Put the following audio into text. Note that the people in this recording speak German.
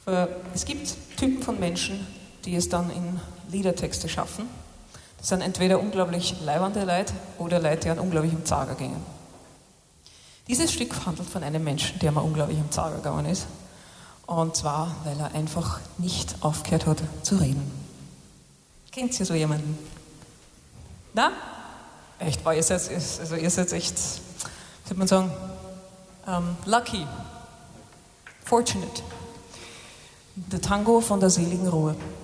Es gibt Typen von Menschen, die es dann in Liedertexte schaffen. Das sind entweder unglaublich leibende Leute oder Leute, die an unglaublichem Zager gingen. Dieses Stück handelt von einem Menschen, der mal unglaublich am Zager gegangen ist. Und zwar, weil er einfach nicht aufgehört hat zu reden. Kennt ihr so jemanden? Na? Echt, ihr seid echt, würde man sagen, lucky, fortunate. Der Tango von der seligen Ruhe.